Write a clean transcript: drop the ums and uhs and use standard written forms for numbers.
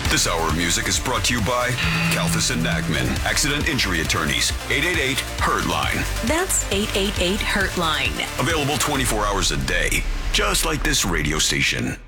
This hour of music is brought to you by Kalfas and Nachman, Accident Injury Attorneys, 888-HURT-LINE. That's 888-HURT-LINE. Available 24 hours a day, just like this radio station.